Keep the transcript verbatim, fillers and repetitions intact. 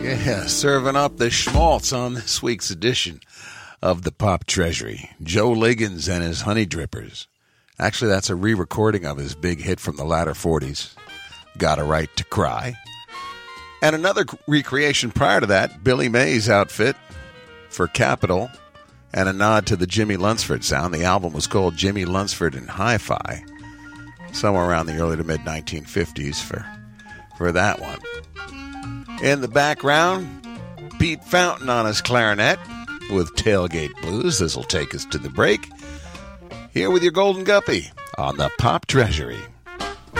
Yeah, serving up the schmaltz on this week's edition of the Pop Treasury. Joe Liggins and his Honey Drippers. Actually, that's a re-recording of his big hit from the latter forties, Got a Right to Cry. And another recreation prior to that, Billy Mays' outfit for Capitol, and a nod to the Jimmy Lunsford sound. The album was called Jimmy Lunsford and Hi-Fi, somewhere around the early to mid nineteen fifties for, for that one. In the background, Pete Fountain on his clarinet with Tailgate Blues. This will take us to the break. Here with your Golden Guppy on the Pop Treasury.